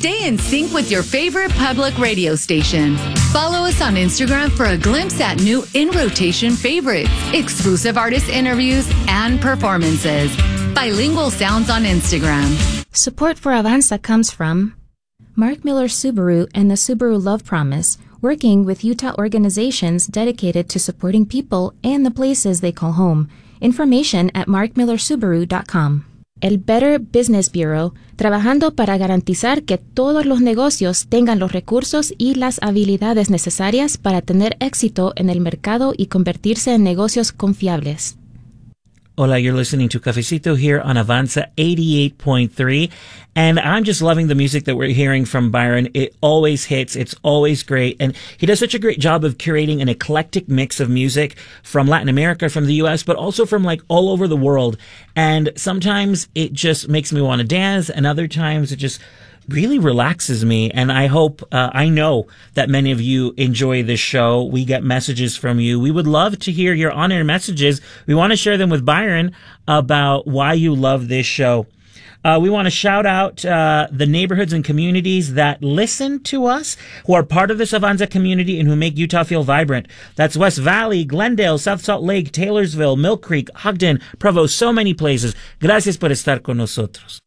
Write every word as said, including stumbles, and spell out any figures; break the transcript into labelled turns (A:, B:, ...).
A: Stay in sync with your favorite public radio station. Follow us on Instagram for a glimpse at new in-rotation favorites, exclusive artist interviews, and performances. Bilingual Sounds on Instagram.
B: Support for Avanza comes from Mark Miller Subaru and the Subaru Love Promise, working with Utah organizations dedicated to supporting people and the places they call home. Information at mark miller subaru dot com. El Better Business Bureau, trabajando para garantizar que todos los negocios tengan los recursos y las habilidades necesarias para tener éxito en el mercado y convertirse en negocios confiables.
C: Hola, you're listening to Cafecito here on Avanza eighty-eight point three. And I'm just loving the music that we're hearing from Byron. It always hits. It's always great. And he does such a great job of curating an eclectic mix of music from Latin America, from the U S, but also from like all over the world. And sometimes it just makes me want to dance, and other times it just really relaxes me. And I hope, uh, I know that many of you enjoy this show. We get messages from you. We would love to hear your on-air messages. We want to share them with Byron about why you love this show. Uh, we want to shout out uh, the neighborhoods and communities that listen to us, who are part of this Avanza community and who make Utah feel vibrant. That's West Valley, Glendale, South Salt Lake, Taylorsville, Mill Creek, Ogden, Provo, so many places. Gracias por estar con nosotros.